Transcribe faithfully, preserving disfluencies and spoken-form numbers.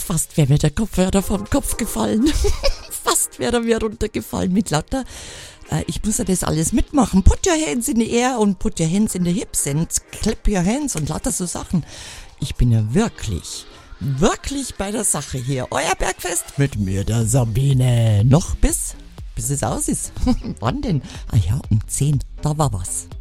Fast wäre mir der Kopfhörer vom Kopf gefallen. Fast wäre er mir runtergefallen mit lauter. Äh, ich muss ja das alles mitmachen. Put your hands in the air und put your hands in the hips and clap your hands und lauter so Sachen. Ich bin ja wirklich, wirklich bei der Sache hier. Euer Bergfest mit mir, der Sabine. Noch bis, bis es aus ist. Wann denn? Ah ja, um zehn, da war was.